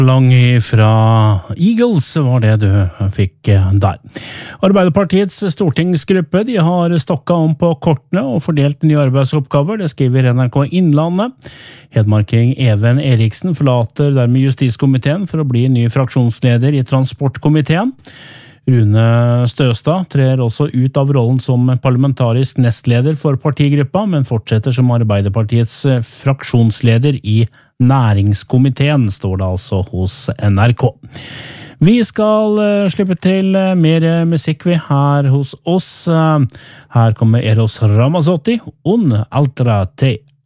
Lang fra Eagles var det du fikk der. Arbeiderpartiets stortingsgruppe de har stokket om på kortene og fordelt nye arbeidsoppgaver, det skriver NRK Innlandet. Hedmarking Even Eriksen forlater dermed justiskomiteen for å bli ny fraksjonsleder i transportkomiteen. Rune Støstad trer også ut av rollen som parlamentarisk nestleder for partigruppa, men fortsetter som Arbeiderpartiets fraksjonsleder i næringskomiteen, står det altså hos NRK. Vi skal slippe til mer musikk vi her hos oss. Her kommer Eros Ramazzotti, Un altra te